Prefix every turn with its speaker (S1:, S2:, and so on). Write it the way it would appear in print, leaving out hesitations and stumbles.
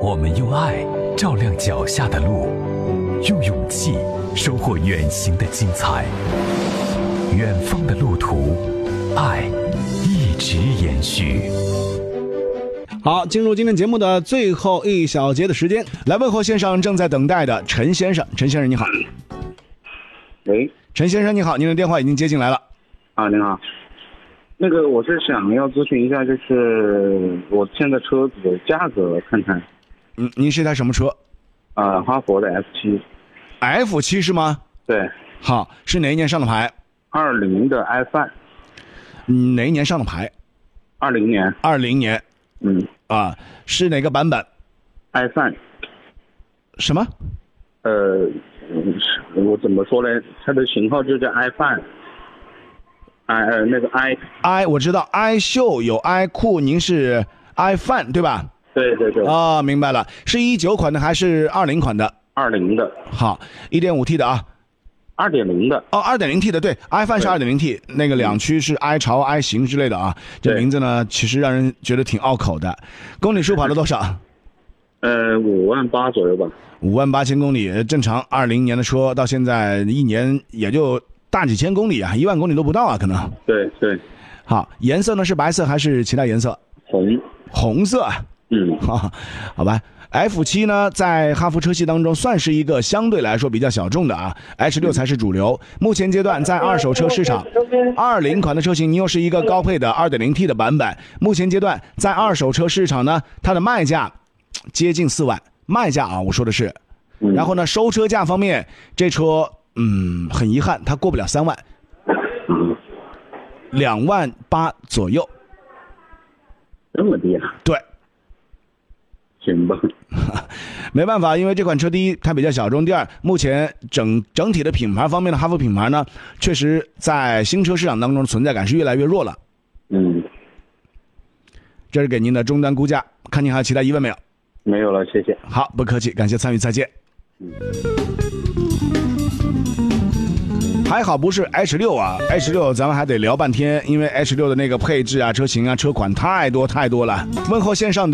S1: 我们用爱照亮脚下的路，用勇气收获远行的精彩。远方的路途，爱一直延续。
S2: 好，进入今天节目的最后一小节的时间，来问候线上正在等待的陈先生。陈先生你好。
S3: 喂，
S2: 陈先生你好，您的电话已经接进来了。
S3: 啊，您好。那个我是想要咨询一下，就是我现在车子的价格看看。
S2: 您是一台什么车？
S3: 哈佛的 F7。F7
S2: 是吗？
S3: 对。
S2: 好，是哪一年上的牌
S3: ？20的 iFan。
S2: 哪一年上的牌
S3: ？20年。
S2: 20年。是哪个版本
S3: ？iFan。
S2: 什么？
S3: 我怎么说呢？它的型号就叫 iFan。那个
S2: i 我知道 i 秀有 i 酷，您是 iFan 对吧？
S3: 对对对。
S2: 明白了，是19款的还是20款的
S3: ？20的。
S2: 好， 1.5T 的啊。
S3: 2.0的。
S2: 2.0T 的，对 iFan 是 2.0T， 那个2驱是 i 潮 i 型之类的啊。这名字呢其实让人觉得挺拗口的。公里数跑了多少
S3: ？58000左右吧。
S2: 58000公里，正常20年的车到现在一年也就大几千公里啊，1万公里都不到啊，可能。
S3: 对对。
S2: 好，颜色呢是白色还是其他颜色？红色。好吧。F7 呢在哈弗车系当中算是一个相对来说比较小众的啊 ，H6 才是主流。目前阶段在二手车市场，20款的车型，你又是一个高配的 2.0T 的版本。目前阶段在二手车市场呢，它的卖价接近4万，卖价啊，我说的是。然后呢，收车价方面，这车很遗憾，它过不了3万，28000左右。
S3: 这么低啊？
S2: 对。
S3: 行吧。
S2: 没办法，因为这款车第一它比较小众，第二目前整体的品牌方面的哈弗品牌呢，确实在新车市场当中的存在感是越来越弱了。这是给您的终端估价，看您还有其他疑问没有？
S3: 没有了，谢谢。
S2: 好，不客气，感谢参与，再见。还好不是 H6 啊 ，H6 咱们还得聊半天，因为 H6 的那个配置啊、车型啊、车款太多了。问候线上的